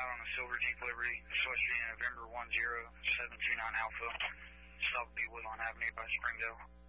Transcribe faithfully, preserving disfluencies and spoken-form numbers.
out on a silver Jeep Liberty, West Virginia, November one zero seven two nine Alpha, South B. Woodlawn Avenue by Springdale.